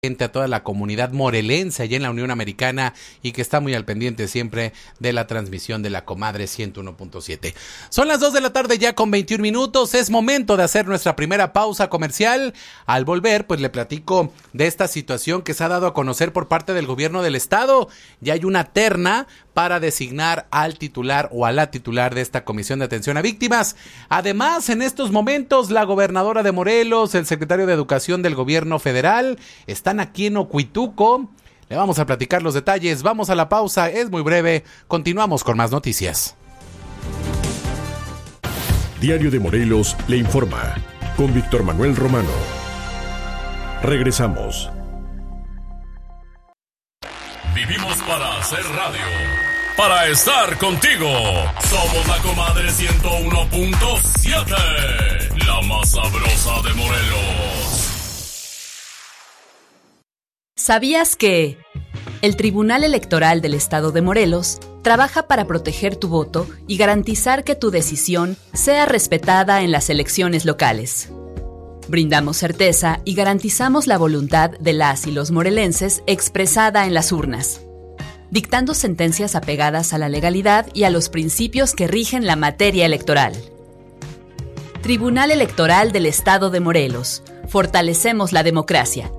a toda la comunidad morelense allá en la Unión Americana y que está muy al pendiente siempre de la transmisión de la Comadre 101.7. Son las 2 de la tarde ya con 21 minutos. Es momento de hacer nuestra primera pausa comercial. Al volver, pues le platico de esta situación que se ha dado a conocer por parte del gobierno del estado. Ya hay una terna para designar al titular o a la titular de esta Comisión de Atención a Víctimas. Además, en estos momentos, la gobernadora de Morelos, el secretario de Educación del gobierno federal, están aquí en Ocuituco. Le vamos a platicar los detalles. Vamos a la pausa, es muy breve. Continuamos con más noticias. Diario de Morelos le informa, con Víctor Manuel Romano. Regresamos. Vivimos para hacer radio, para estar contigo. Somos la Comadre 101.7, la más sabrosa de Morelos. ¿Sabías que el Tribunal Electoral del Estado de Morelos trabaja para proteger tu voto y garantizar que tu decisión sea respetada en las elecciones locales? Brindamos certeza y garantizamos la voluntad de las y los morelenses expresada en las urnas, dictando sentencias apegadas a la legalidad y a los principios que rigen la materia electoral. Tribunal Electoral del Estado de Morelos. Fortalecemos la democracia.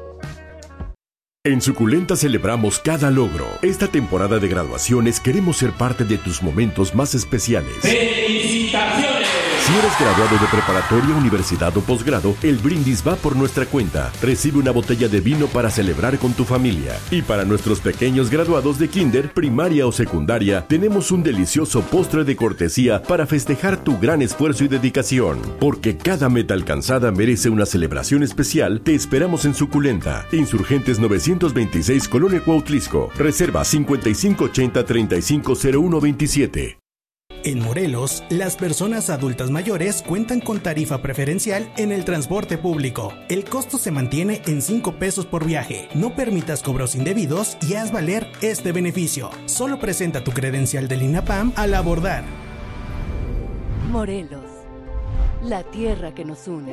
En Suculenta celebramos cada logro. Esta temporada de graduaciones queremos ser parte de tus momentos más especiales. ¡Felicitaciones! Si eres graduado de preparatoria, universidad o posgrado, el brindis va por nuestra cuenta. Recibe una botella de vino para celebrar con tu familia. Y para nuestros pequeños graduados de kinder, primaria o secundaria, tenemos un delicioso postre de cortesía para festejar tu gran esfuerzo y dedicación. Porque cada meta alcanzada merece una celebración especial. Te esperamos en Suculenta. Insurgentes 926, Colonia Cuautlisco. Reserva 5580-350127. En Morelos, las personas adultas mayores cuentan con tarifa preferencial en el transporte público. El costo se mantiene en 5 pesos por viaje. No permitas cobros indebidos y haz valer este beneficio. Solo presenta tu credencial del INAPAM al abordar. Morelos, la tierra que nos une.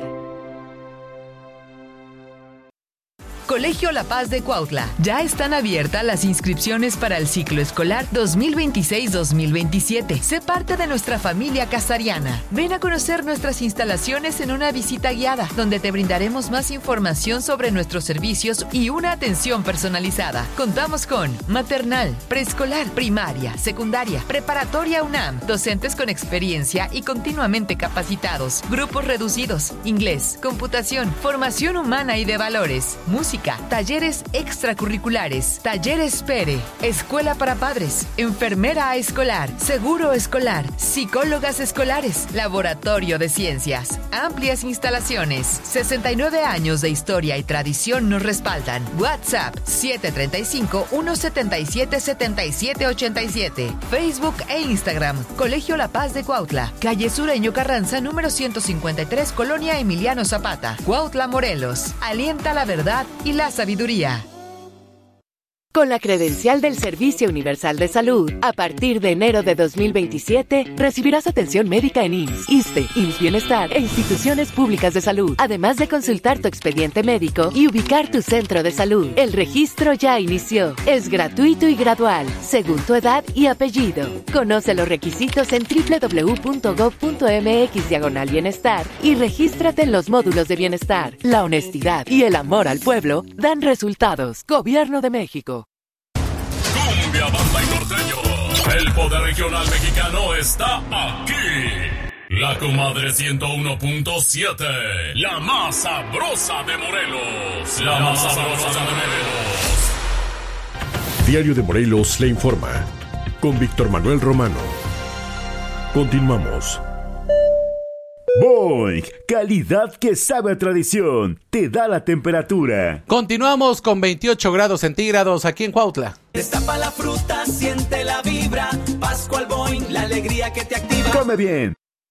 Colegio La Paz de Cuautla. Ya están abiertas las inscripciones para el ciclo escolar 2026-2027. Sé parte de nuestra familia casariana. Ven a conocer nuestras instalaciones en una visita guiada, donde te brindaremos más información sobre nuestros servicios y una atención personalizada. Contamos con maternal, preescolar, primaria, secundaria, preparatoria UNAM, docentes con experiencia y continuamente capacitados, grupos reducidos, inglés, computación, formación humana y de valores, música, talleres extracurriculares, talleres PERE, escuela para padres, enfermera escolar, seguro escolar, psicólogas escolares, laboratorio de ciencias, amplias instalaciones, 69 años de historia y tradición nos respaldan. WhatsApp 735-177-7787, Facebook e Instagram, Colegio La Paz de Cuautla, calle Sureño Carranza, número 153, Colonia Emiliano Zapata, Cuautla, Morelos. Alienta la verdad y la sabiduría. Con la credencial del Servicio Universal de Salud, a partir de enero de 2027, recibirás atención médica en IMSS, ISSSTE, IMSS Bienestar e instituciones públicas de salud, además de consultar tu expediente médico y ubicar tu centro de salud. El registro ya inició. Es gratuito y gradual, según tu edad y apellido. Conoce los requisitos en www.gov.mx/bienestar y regístrate en los módulos de bienestar. La honestidad y el amor al pueblo dan resultados. Gobierno de México. Cumbia, banda y norteño. El poder regional mexicano está aquí. La Comadre 101.7. La más sabrosa de Morelos. La más sabrosa de Morelos. Diario de Morelos le informa, con Víctor Manuel Romano. Continuamos. Boing, calidad que sabe a tradición, te da la temperatura. Continuamos con 28 grados centígrados aquí en Cuautla. Destapa la fruta, siente la vibra. Pascual Boing, la alegría que te activa. Come bien.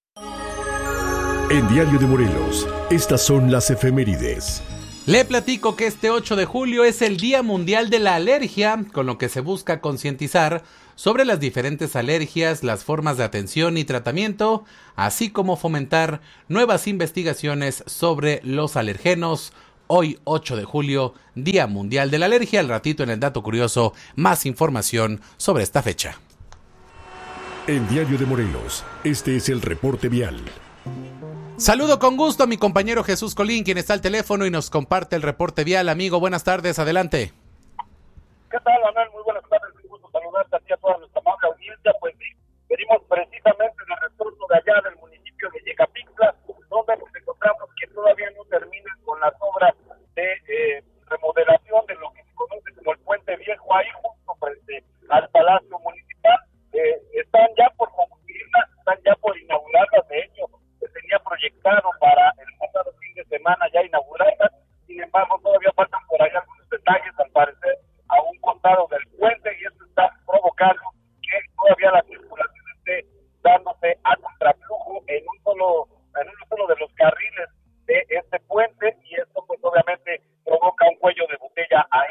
En Diario de Morelos, estas son las efemérides. Le platico que este 8 de julio es el Día Mundial de la Alergia, con lo que se busca concientizar sobre las diferentes alergias, las formas de atención y tratamiento, así como fomentar nuevas investigaciones sobre los alergenos Hoy, 8 de julio, Día Mundial de la Alergia. Al ratito en el Dato Curioso, más información sobre esta fecha. En Diario de Morelos, este es el reporte vial. Saludo con gusto a mi compañero Jesús Colín, quien está al teléfono y nos comparte el reporte vial. Amigo, buenas tardes, adelante. ¿Qué tal, Manuel? Muy buenas tardes, un gusto saludarte a ti, a toda nuestra amable audiencia. Pues sí, venimos precisamente del retorno de allá del municipio de Yecapixtla, donde nos encontramos que todavía no terminan con las obras de remodelación de lo que se conoce como el Puente Viejo, ahí justo frente al Palacio Municipal. Están ya por concluirlas, están ya por inaugurarlas. De hecho, se tenía proyectado para el pasado fin de semana ya inaugurarlas. Sin embargo, todavía faltan por ahí algunos detalles, al parecer, a un costado del puente, y esto está provocando que todavía la circulación esté dándose a contraflujo en uno solo de los carriles de este puente, y esto pues obviamente provoca un cuello de botella ahí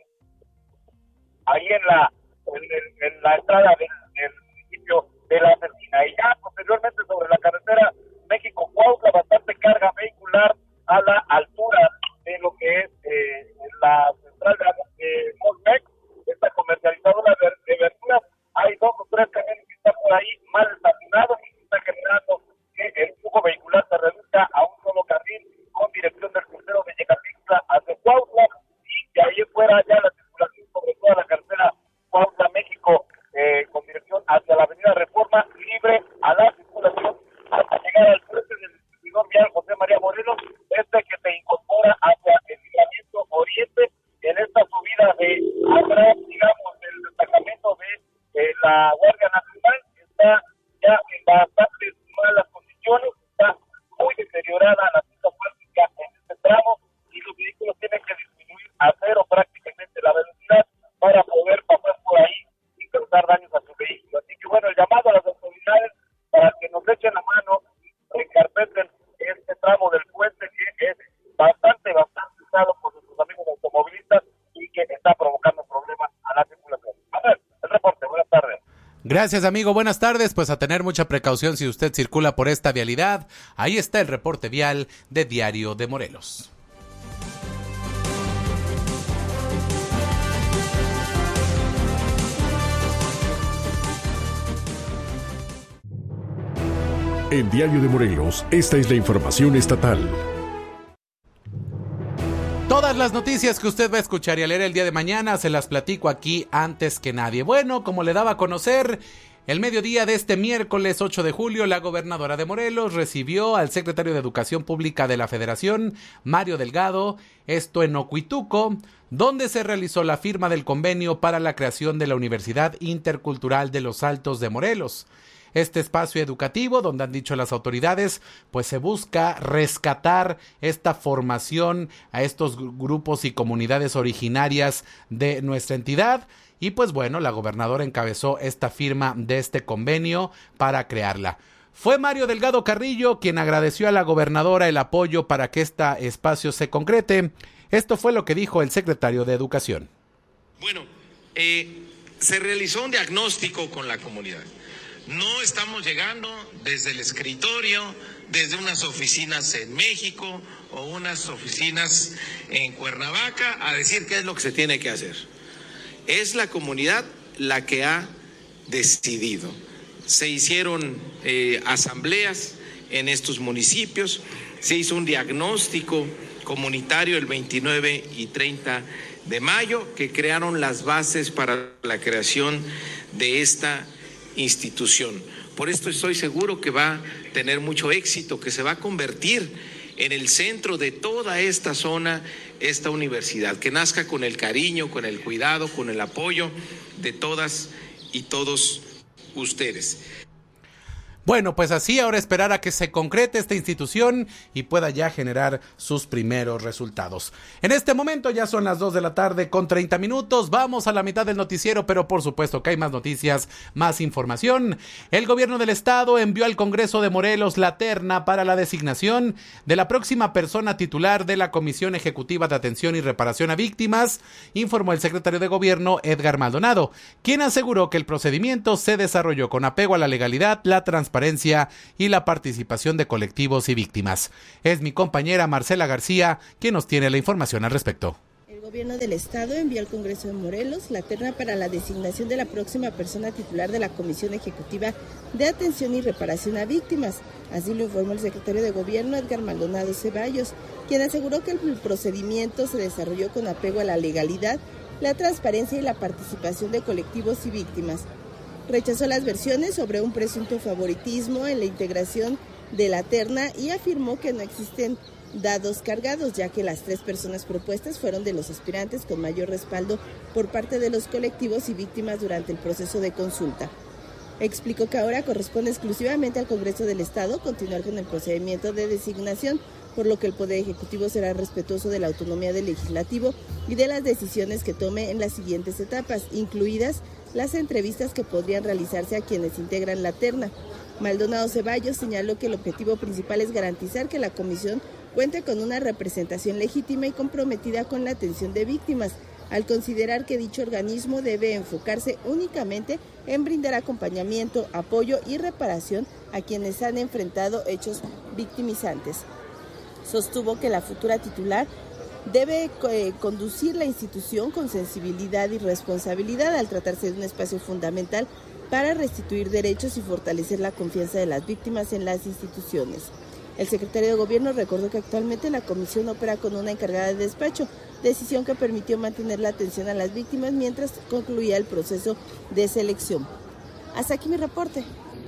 en la entrada del municipio de La Cecina. Y ya posteriormente sobre la carretera México-Cuautla, bastante carga vehicular a la altura de lo que es la central de Mosmex, esta comercializadora de verduras. Hay 2 o 3 camiones que están por ahí mal estacionados, y está generando que el flujo vehicular se reduzca a un solo carril con dirección del crucero de Yecapixtla hacia Cuautla, y de ahí fuera ya la circulación sobre toda la carretera Cuautla-México con dirección hacia la avenida Reforma, libre a la circulación hasta llegar al puente del distribuidor vial José María Morelos, que se incorpora hacia el libramiento oriente. En esta subida de atrás, digamos, del destacamento de la Guardia Nacional, está ya en bastantes malas condiciones, está muy deteriorada la pista asfáltica en este tramo, y los vehículos tienen que disminuir a cero prácticamente la velocidad para poder pasar por ahí sin causar daños a su vehículo. Así que bueno, el llamado a las autoridades para que nos echen la mano y encarpeten este tramo del puente, que es bastante usado por nuestros amigos automovilistas y que está provocando problemas a la circulación. A ver, el reporte, buenas tardes. Gracias, amigo, buenas tardes. Pues a tener mucha precaución si usted circula por esta vialidad. Ahí está el reporte vial de Diario de Morelos. En Diario de Morelos, esta es la información estatal. Todas las noticias que usted va a escuchar y a leer el día de mañana se las platico aquí antes que nadie. Bueno, como le daba a conocer, el mediodía de este miércoles 8 de julio, la gobernadora de Morelos recibió al secretario de Educación Pública de la Federación, Mario Delgado, esto en Ocuituco, donde se realizó la firma del convenio para la creación de la Universidad Intercultural de los Altos de Morelos. Este espacio educativo, donde han dicho las autoridades, pues se busca rescatar esta formación a estos grupos y comunidades originarias de nuestra entidad. Y pues bueno, la gobernadora encabezó esta firma de este convenio para crearla. Fue Mario Delgado Carrillo quien agradeció a la gobernadora el apoyo para que este espacio se concrete. Esto fue lo que dijo el secretario de Educación. Bueno, se realizó un diagnóstico con la comunidad. No estamos llegando desde el escritorio, desde unas oficinas en México o unas oficinas en Cuernavaca a decir qué es lo que se tiene que hacer. Es la comunidad la que ha decidido. Se hicieron asambleas en estos municipios, se hizo un diagnóstico comunitario el 29 y 30 de mayo que crearon las bases para la creación de esta institución. Por esto estoy seguro que va a tener mucho éxito, que se va a convertir en el centro de toda esta zona, esta universidad, que nazca con el cariño, con el cuidado, con el apoyo de todas y todos ustedes. Bueno, pues así ahora esperar a que se concrete esta institución y pueda ya generar sus primeros resultados. En este momento ya son las 2 de la tarde con 30 minutos. Vamos a la mitad del noticiero, pero por supuesto que hay más noticias, más información. El gobierno del estado envió al Congreso de Morelos la terna para la designación de la próxima persona titular de la Comisión Ejecutiva de Atención y Reparación a Víctimas, informó el secretario de Gobierno Edgar Maldonado, quien aseguró que el procedimiento se desarrolló con apego a la legalidad, la transparencia transparencia y la participación de colectivos y víctimas. Es mi compañera Marcela García quien nos tiene la información al respecto. El gobierno del estado envió al Congreso de Morelos la terna para la designación de la próxima persona titular de la Comisión Ejecutiva de Atención y Reparación a Víctimas. Así lo informó el secretario de Gobierno, Edgar Maldonado Ceballos, quien aseguró que el procedimiento se desarrolló con apego a la legalidad, la transparencia y la participación de colectivos y víctimas. Rechazó las versiones sobre un presunto favoritismo en la integración de la terna y afirmó que no existen dados cargados, ya que las 3 personas propuestas fueron de los aspirantes con mayor respaldo por parte de los colectivos y víctimas durante el proceso de consulta. Explicó que ahora corresponde exclusivamente al Congreso del Estado continuar con el procedimiento de designación, por lo que el Poder Ejecutivo será respetuoso de la autonomía del Legislativo y de las decisiones que tome en las siguientes etapas, incluidas las entrevistas que podrían realizarse a quienes integran la terna. Maldonado Ceballos señaló que el objetivo principal es garantizar que la comisión cuente con una representación legítima y comprometida con la atención de víctimas, al considerar que dicho organismo debe enfocarse únicamente en brindar acompañamiento, apoyo y reparación a quienes han enfrentado hechos victimizantes. Sostuvo que la futura titular debe conducir la institución con sensibilidad y responsabilidad al tratarse de un espacio fundamental para restituir derechos y fortalecer la confianza de las víctimas en las instituciones. El secretario de Gobierno recordó que actualmente la comisión opera con una encargada de despacho, decisión que permitió mantener la atención a las víctimas mientras concluía el proceso de selección. Hasta aquí mi reporte.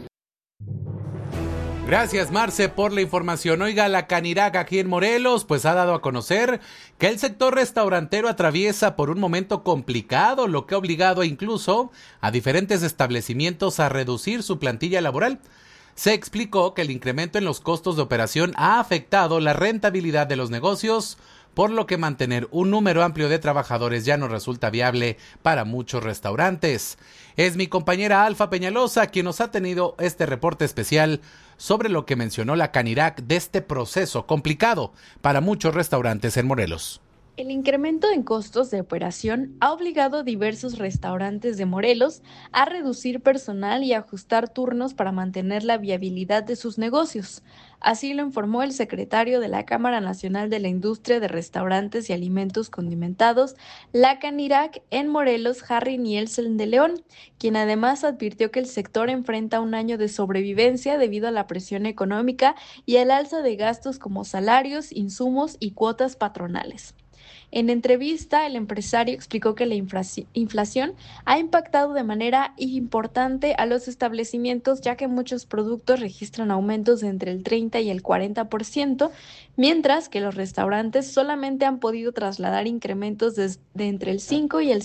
Gracias, Marce, por la información. Oiga, la Canirac aquí en Morelos pues ha dado a conocer que el sector restaurantero atraviesa por un momento complicado, lo que ha obligado incluso a diferentes establecimientos a reducir su plantilla laboral. Se explicó que el incremento en los costos de operación ha afectado la rentabilidad de los negocios, por lo que mantener un número amplio de trabajadores ya no resulta viable para muchos restaurantes. Es mi compañera Alfa Peñalosa quien nos ha tenido este reporte especial sobre lo que mencionó la Canirac de este proceso complicado para muchos restaurantes en Morelos. El incremento en costos de operación ha obligado a diversos restaurantes de Morelos a reducir personal y ajustar turnos para mantener la viabilidad de sus negocios. Así lo informó el secretario de la Cámara Nacional de la Industria de Restaurantes y Alimentos Condimentados, la Canirac, en Morelos, Harry Nielsen de León, quien además advirtió que el sector enfrenta un año de sobrevivencia debido a la presión económica y al alza de gastos como salarios, insumos y cuotas patronales. En entrevista, el empresario explicó que la inflación ha impactado de manera importante a los establecimientos, ya que muchos productos registran aumentos de entre el 30 y el 40%, mientras que los restaurantes solamente han podido trasladar incrementos de entre el 5 y el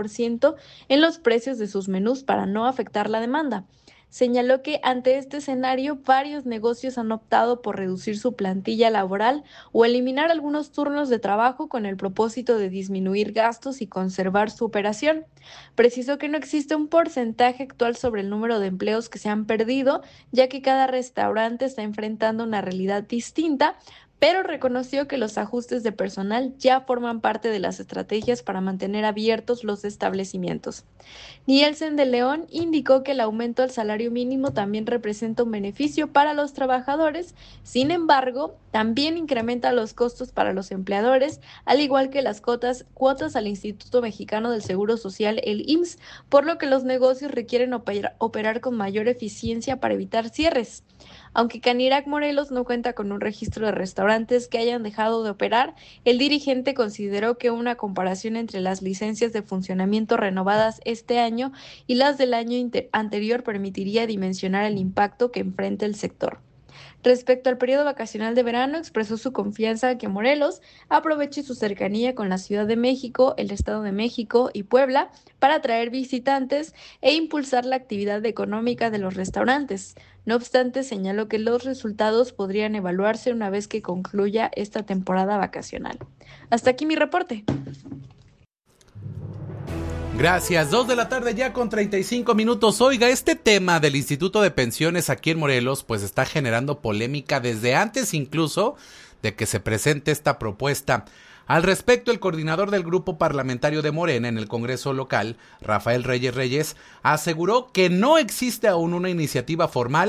7% en los precios de sus menús para no afectar la demanda. Señaló que ante este escenario varios negocios han optado por reducir su plantilla laboral o eliminar algunos turnos de trabajo con el propósito de disminuir gastos y conservar su operación. Precisó que no existe un porcentaje actual sobre el número de empleos que se han perdido, ya que cada restaurante está enfrentando una realidad distinta, pero reconoció que los ajustes de personal ya forman parte de las estrategias para mantener abiertos los establecimientos. Nielsen de León indicó que el aumento al salario mínimo también representa un beneficio para los trabajadores, sin embargo, también incrementa los costos para los empleadores, al igual que las cuotas al Instituto Mexicano del Seguro Social, el IMSS, por lo que los negocios requieren operar con mayor eficiencia para evitar cierres. Aunque Canirac Morelos no cuenta con un registro de restaurantes que hayan dejado de operar, el dirigente consideró que una comparación entre las licencias de funcionamiento renovadas este año y las del año anterior permitiría dimensionar el impacto que enfrenta el sector. Respecto al periodo vacacional de verano, expresó su confianza en que Morelos aproveche su cercanía con la Ciudad de México, el Estado de México y Puebla para atraer visitantes e impulsar la actividad económica de los restaurantes. No obstante, señaló que los resultados podrían evaluarse una vez que concluya esta temporada vacacional. Hasta aquí mi reporte. Gracias, 2 de la tarde ya con 35 minutos. Oiga, este tema del Instituto de Pensiones aquí en Morelos pues está generando polémica desde antes incluso de que se presente esta propuesta. Al respecto, el coordinador del grupo parlamentario de Morena en el Congreso local, Rafael Reyes, aseguró que no existe aún una iniciativa formal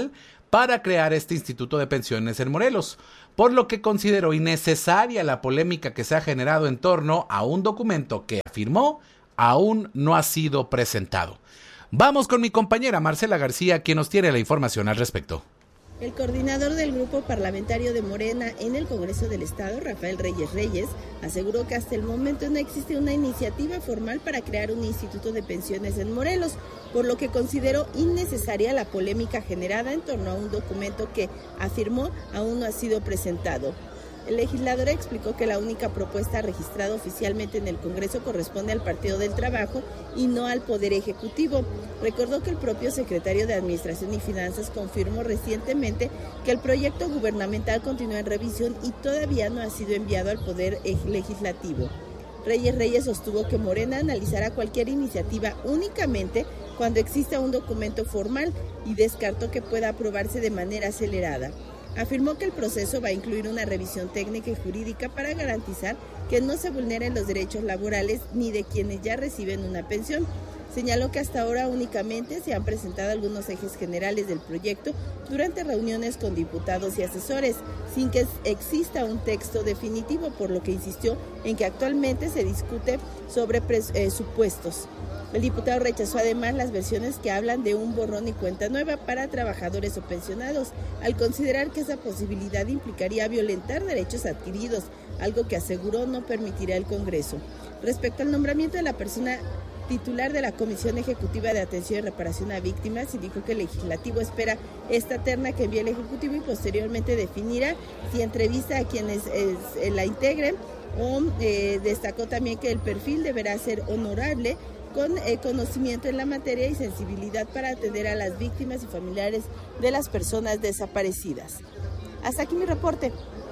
para crear este Instituto de Pensiones en Morelos, por lo que consideró innecesaria la polémica que se ha generado en torno a un documento que afirmó aún no ha sido presentado. Vamos con mi compañera Marcela García, quien nos tiene la información al respecto. El coordinador del grupo parlamentario de Morena en el Congreso del Estado, Rafael Reyes, aseguró que hasta el momento no existe una iniciativa formal para crear un instituto de pensiones en Morelos, por lo que consideró innecesaria la polémica generada en torno a un documento que, afirmó, aún no ha sido presentado. El legislador explicó que la única propuesta registrada oficialmente en el Congreso corresponde al Partido del Trabajo y no al Poder Ejecutivo. Recordó que el propio secretario de Administración y Finanzas confirmó recientemente que el proyecto gubernamental continúa en revisión y todavía no ha sido enviado al Poder Legislativo. Reyes sostuvo que Morena analizará cualquier iniciativa únicamente cuando exista un documento formal y descartó que pueda aprobarse de manera acelerada. Afirmó que el proceso va a incluir una revisión técnica y jurídica para garantizar que no se vulneren los derechos laborales ni de quienes ya reciben una pensión. Señaló que hasta ahora únicamente se han presentado algunos ejes generales del proyecto durante reuniones con diputados y asesores, sin que exista un texto definitivo, por lo que insistió en que actualmente se discute sobre supuestos. El diputado rechazó además las versiones que hablan de un borrón y cuenta nueva para trabajadores o pensionados, al considerar que esa posibilidad implicaría violentar derechos adquiridos, algo que aseguró no permitirá el Congreso. Respecto al nombramiento de la persona titular de la Comisión Ejecutiva de Atención y Reparación a Víctimas, y dijo que el Legislativo espera esta terna que envíe el Ejecutivo y posteriormente definirá si entrevista a quienes la integren o destacó también que el perfil deberá ser honorable, con conocimiento en la materia y sensibilidad para atender a las víctimas y familiares de las personas desaparecidas. Hasta aquí mi reporte.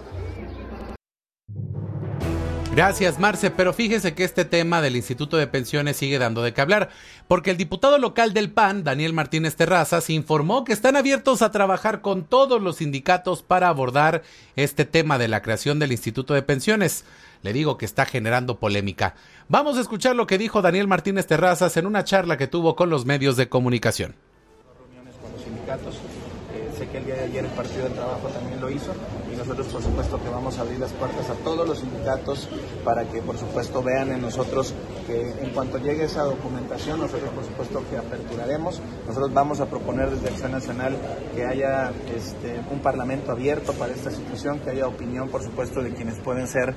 Gracias, Marce, pero fíjese que este tema del Instituto de Pensiones sigue dando de qué hablar, porque el diputado local del PAN, Daniel Martínez Terrazas, informó que están abiertos a trabajar con todos los sindicatos para abordar este tema de la creación del Instituto de Pensiones. Le digo que está generando polémica. Vamos a escuchar lo que dijo Daniel Martínez Terrazas en una charla que tuvo con los medios de comunicación. Reuniones con los sindicatos. Sé que el día de ayer el Partido del Trabajo también lo hizo y nosotros por supuesto que vamos a abrir las puertas a todos los sindicatos para que por supuesto vean en nosotros que en cuanto llegue esa documentación nosotros por supuesto que aperturaremos. Nosotros vamos a proponer desde Acción Nacional que haya un parlamento abierto para esta situación, que haya opinión por supuesto de quienes pueden ser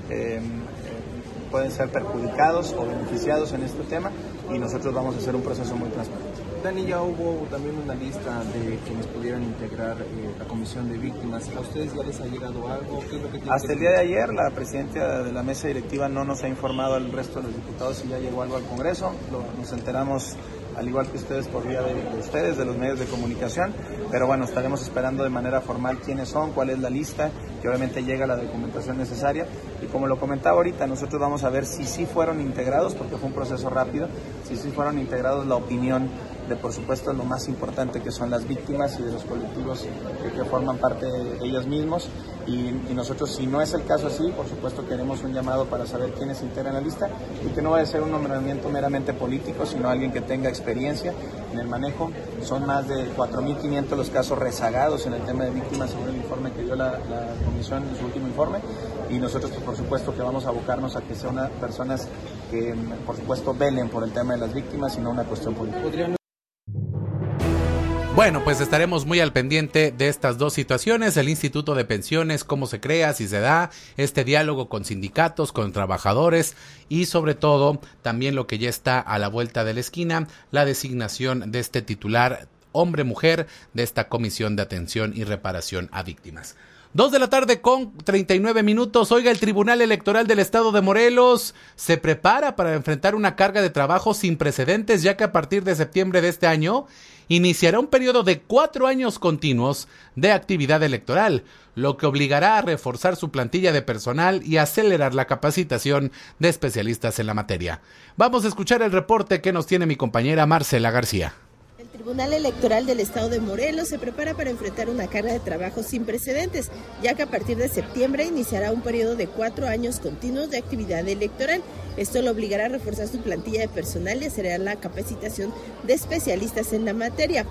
perjudicados o beneficiados en este tema y nosotros vamos a hacer un proceso muy transparente. Dani, ya hubo también una lista de quienes pudieran integrar la comisión de víctimas. ¿A ustedes ya les ha llegado algo? ¿Qué es lo que Hasta el día de ayer la presidenta de la mesa directiva no nos ha informado al resto de los diputados si ya llegó algo al Congreso. Nos enteramos al igual que ustedes por vía de ustedes, de los medios de comunicación, pero bueno, estaremos esperando de manera formal quiénes son, cuál es la lista, que obviamente llega la documentación necesaria y como lo comentaba ahorita, nosotros vamos a ver si sí fueron integrados, porque fue un proceso rápido, si sí fueron integrados la opinión de por supuesto lo más importante que son las víctimas y de los colectivos que forman parte de ellos mismos y nosotros si no es el caso así, por supuesto queremos un llamado para saber quiénes integran la lista y que no vaya a ser un nombramiento meramente político, sino alguien que tenga experiencia en el manejo. Son más de 4.500 los casos rezagados en el tema de víctimas según el informe que dio la comisión en su último informe y nosotros pues, por supuesto que vamos a abocarnos a que sean personas que por supuesto velen por el tema de las víctimas y no una cuestión política. Bueno, pues estaremos muy al pendiente de estas dos situaciones, el Instituto de Pensiones, cómo se crea, si se da, este diálogo con sindicatos, con trabajadores y sobre todo también lo que ya está a la vuelta de la esquina, la designación de este titular hombre-mujer de esta Comisión de Atención y Reparación a Víctimas. 2:39 p.m. Oiga, el Tribunal Electoral del Estado de Morelos se prepara para enfrentar una carga de trabajo sin precedentes, ya que a partir de septiembre de este año iniciará un periodo de 4 años continuos de actividad electoral, lo que obligará a reforzar su plantilla de personal y acelerar la capacitación de especialistas en la materia. Vamos a escuchar el reporte que nos tiene mi compañera Marcela García. El Tribunal Electoral del Estado de Morelos se prepara para enfrentar una carga de trabajo sin precedentes, ya que a partir de septiembre iniciará un periodo de 4 años continuos de actividad electoral. Esto lo obligará a reforzar su plantilla de personal y acelerar la capacitación de especialistas en la materia.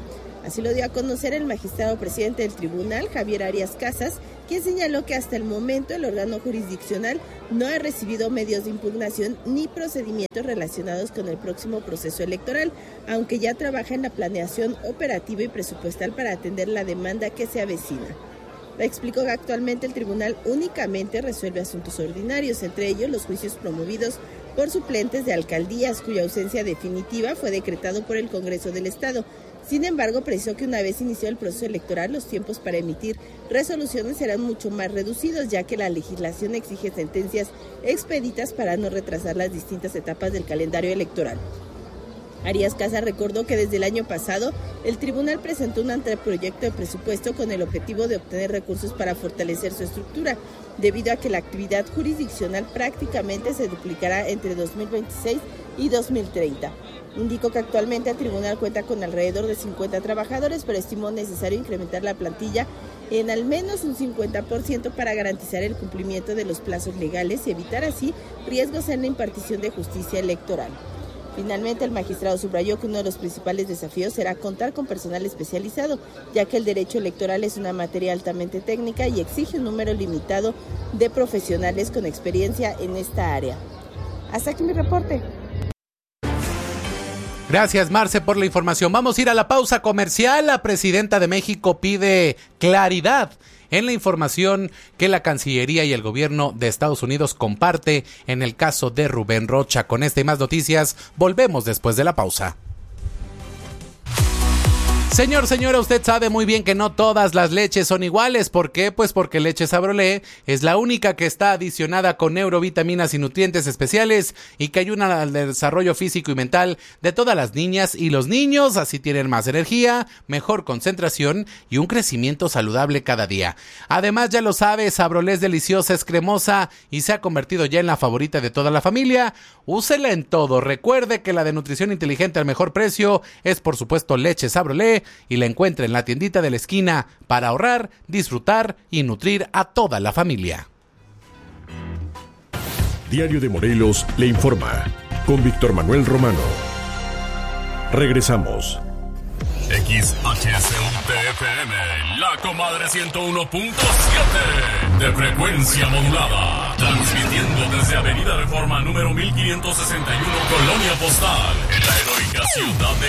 Así lo dio a conocer el magistrado presidente del tribunal, Javier Arias Casas, quien señaló que hasta el momento el órgano jurisdiccional no ha recibido medios de impugnación ni procedimientos relacionados con el próximo proceso electoral, aunque ya trabaja en la planeación operativa y presupuestal para atender la demanda que se avecina. Explicó que actualmente el tribunal únicamente resuelve asuntos ordinarios, entre ellos los juicios promovidos por suplentes de alcaldías, cuya ausencia definitiva fue decretado por el Congreso del Estado. Sin embargo, precisó que una vez iniciado el proceso electoral, los tiempos para emitir resoluciones serán mucho más reducidos, ya que la legislación exige sentencias expeditas para no retrasar las distintas etapas del calendario electoral. Arias Casas recordó que desde el año pasado el tribunal presentó un anteproyecto de presupuesto con el objetivo de obtener recursos para fortalecer su estructura, debido a que la actividad jurisdiccional prácticamente se duplicará entre 2026 y 2030. Indicó que actualmente el tribunal cuenta con alrededor de 50 trabajadores, pero estimó necesario incrementar la plantilla en al menos un 50% para garantizar el cumplimiento de los plazos legales y evitar así riesgos en la impartición de justicia electoral. Finalmente, el magistrado subrayó que uno de los principales desafíos será contar con personal especializado, ya que el derecho electoral es una materia altamente técnica y exige un número limitado de profesionales con experiencia en esta área. Hasta aquí mi reporte. Gracias, Marce, por la información. Vamos a ir a la pausa comercial. La presidenta de México pide claridad en la información que la Cancillería y el gobierno de Estados Unidos comparte en el caso de Rubén Rocha. Con esta y más noticias, volvemos después de la pausa. Señor, señora, usted sabe muy bien que no todas las leches son iguales. ¿Por qué? Pues porque Leche Sabrolé es la única que está adicionada con neurovitaminas y nutrientes especiales y que ayudan al desarrollo físico y mental de todas las niñas y los niños. Así tienen más energía, mejor concentración y un crecimiento saludable cada día. Además, ya lo sabe, Sabrolé es deliciosa, es cremosa y se ha convertido ya en la favorita de toda la familia. Úsela en todo. Recuerde que la de nutrición inteligente al mejor precio es, por supuesto, Leche Sabrolé, y la encuentra en la tiendita de la esquina para ahorrar, disfrutar y nutrir a toda la familia. Diario de Morelos le informa con Víctor Manuel Romano. Regresamos. XHCUTFM, La Comadre 101.7 de frecuencia modulada, transmitiendo desde Avenida Reforma número 1561, Colonia Postal, en la heroica ciudad de